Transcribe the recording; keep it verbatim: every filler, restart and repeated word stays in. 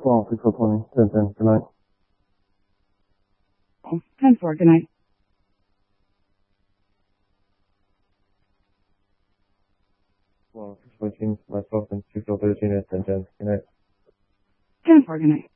twelve, six four twenty, ten ten, good night. ten four, good night. twelve, six fourteen, myself and two four thirteen at ten ten, good night. ten four, good night.